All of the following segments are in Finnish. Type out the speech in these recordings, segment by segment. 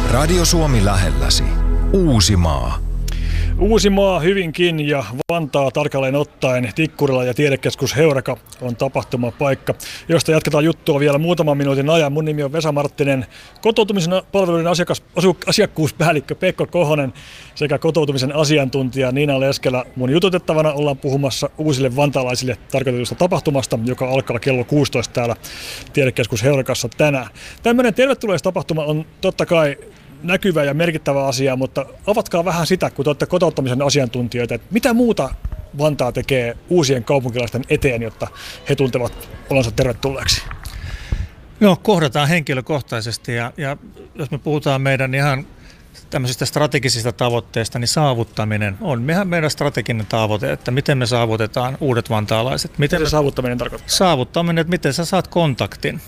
Radio Suomi lähelläsi. Uusimaa. Uusimaa hyvinkin ja Vantaa tarkalleen ottaen. Tikkurila ja tiedekeskus Heureka on tapahtumapaikka, josta jatketaan juttua vielä muutaman minuutin ajan. Mun nimi on Vesa Marttinen, kotoutumisen palveluiden asiakkuuspäällikkö Pekko Kohonen sekä kotoutumisen asiantuntija Niina Leskelä. Mun jututettavana ollaan puhumassa uusille vantaalaisille tarkoitetusta tapahtumasta, joka alkaa kello 16 täällä tiedekeskus Heurekassa tänään. Tämmöinen tervetuloistapahtuma on totta kai näkyvä ja merkittävä asia, mutta avatkaa vähän sitä, kun te olette kotouttamisen asiantuntijoita, että mitä muuta Vantaa tekee uusien kaupunkilaisten eteen, jotta he tuntevat olonsa tervetulleeksi? No, kohdataan henkilökohtaisesti ja jos me puhutaan meidän ihan tämmöisistä strategisista tavoitteista, niin saavuttaminen on meidän strateginen tavoite, että miten me saavutetaan uudet vantaalaiset. Miten se saavuttaminen tarkoittaa? Saavuttaminen, että miten sä saat kontaktin,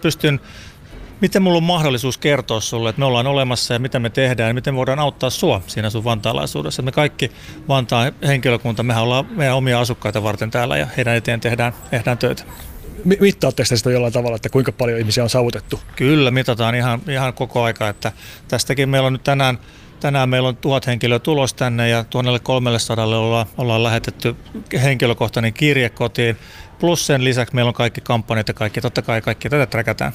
miten mulla on mahdollisuus kertoa sulle, että me ollaan olemassa ja mitä me tehdään ja miten voidaan auttaa sua siinä sun vantaalaisuudessa. Me kaikki Vantaan henkilökunta, mehän ollaan meidän omia asukkaita varten täällä ja heidän eteen tehdään töitä. Mittaatteko te sitä jollain tavalla, että kuinka paljon ihmisiä on saavutettu? Kyllä, mitataan ihan koko aika, että tästäkin meillä on nyt tänään meillä on 1000 henkilöä tulos tänne ja 1300 ollaan lähetetty henkilökohtainen kirje kotiin. Plus sen lisäksi meillä on kaikki kampanjat ja totta kai kaikki tätä träkätään.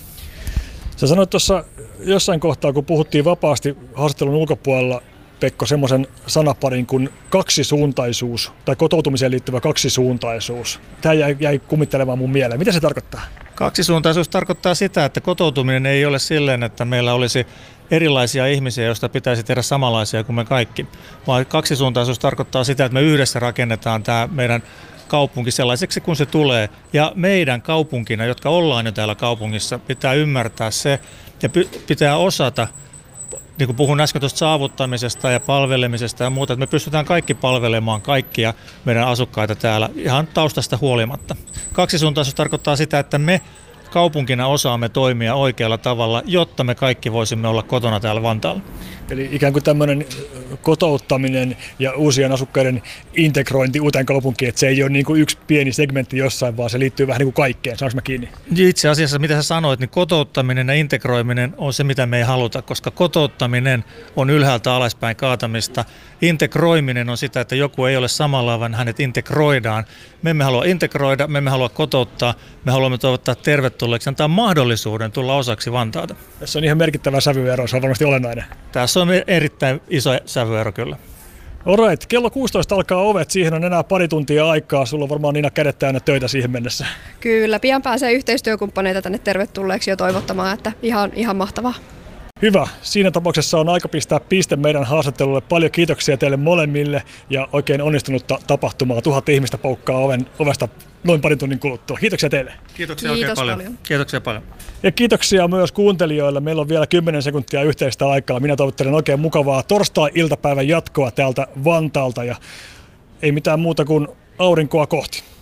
Sä sanoit tuossa jossain kohtaa, kun puhuttiin vapaasti haastattelun ulkopuolella, Pekko, semmoisen sanaparin kuin kaksisuuntaisuus tai kotoutumiseen liittyvä kaksisuuntaisuus. Tämä jäi kummittelemaan mun mieleen. Mitä se tarkoittaa? Kaksisuuntaisuus tarkoittaa sitä, että kotoutuminen ei ole silleen, että meillä olisi erilaisia ihmisiä, joista pitäisi tehdä samanlaisia kuin me kaikki. Vaan kaksisuuntaisuus tarkoittaa sitä, että me yhdessä rakennetaan tämä meidän kaupunki sellaiseksi kuin se tulee. Ja meidän kaupunkina, jotka ollaan jo täällä kaupungissa, pitää ymmärtää se ja pitää osata, niin kuin puhun äsken tuosta saavuttamisesta ja palvelemisesta ja muuta, että me pystytään kaikki palvelemaan kaikkia meidän asukkaita täällä ihan taustasta huolimatta. Kaksisuuntaisuus tarkoittaa sitä, että me kaupunkina osaamme toimia oikealla tavalla, jotta me kaikki voisimme olla kotona täällä Vantaalla. Eli ikään kuin tämmöinen kotouttaminen ja uusien asukkaiden integrointi uuteen kaupunkiin, että se ei ole niin kuin yksi pieni segmentti jossain, vaan se liittyy vähän niin kuin kaikkeen. Saanko mä kiinni? Itse asiassa, mitä sä sanoit, niin kotouttaminen ja integroiminen on se, mitä me ei haluta, koska kotouttaminen on ylhäältä alaspäin kaatamista. Integroiminen on sitä, että joku ei ole samalla, vaan hänet integroidaan. Me emme halua integroida, me emme halua kotouttaa, me haluamme toivottaa tervetulleeksi, antaa mahdollisuuden tulla osaksi Vantaata. Tässä on ihan merkittävä sävyero, se on varmasti olennainen. Tässä on erittäin iso sävyero kyllä. Alright, kello 16 alkaa ovet, siihen on enää pari tuntia aikaa. Sulla on varmaan Niina kädet täynnä töitä siihen mennessä. Kyllä, pian pääsee yhteistyökumppaneita tänne tervetulleeksi jo toivottamaan, että ihan mahtavaa. Hyvä. Siinä tapauksessa on aika pistää piste meidän haastattelulle. Paljon kiitoksia teille molemmille ja oikein onnistunutta tapahtumaa. 1000 ihmistä poukkaa ovesta noin parin tunnin kuluttua. Kiitoksia teille. Kiitoksia oikein paljon. Kiitoksia paljon. Ja kiitoksia myös kuuntelijoille. Meillä on vielä 10 sekuntia yhteistä aikaa. Minä toivottelen oikein mukavaa torstai-iltapäivän jatkoa täältä Vantaalta ja ei mitään muuta kuin aurinkoa kohti.